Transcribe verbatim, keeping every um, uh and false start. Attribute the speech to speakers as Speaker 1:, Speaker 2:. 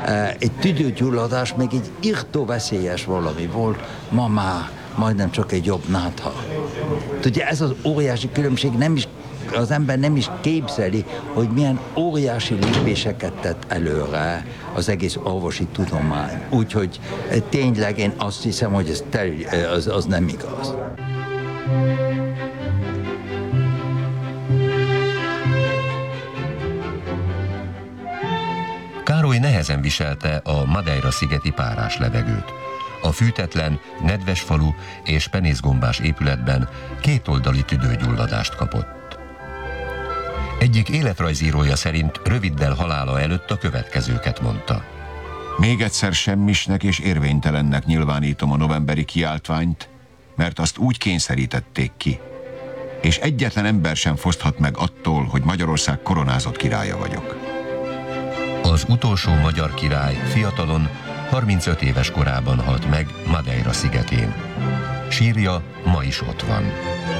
Speaker 1: Egy tüdőgyulladás még egy írtó veszélyes valami volt, ma már majdnem csak egy jobb nátha. Ugye ez az óriási különbség, nem is, az ember nem is képzeli, hogy milyen óriási lépéseket tett előre az egész orvosi tudomány. Úgyhogy tényleg én azt hiszem, hogy ez tel, az, az nem igaz.
Speaker 2: Károly nehezen viselte a Madeira-szigeti párás levegőt. A fűtetlen, nedves falu és penészgombás épületben kétoldali tüdőgyulladást kapott. Egyik életrajzírója szerint röviddel halála előtt a következőket mondta.
Speaker 3: Még egyszer semmisnek és érvénytelennek nyilvánítom a novemberi kiáltványt, mert azt úgy kényszerítették ki, és egyetlen ember sem foszthat meg attól, hogy Magyarország koronázott királya vagyok.
Speaker 2: Az utolsó magyar király fiatalon, harmincöt éves korában halt meg Madeira szigetén. Sírja ma is ott van.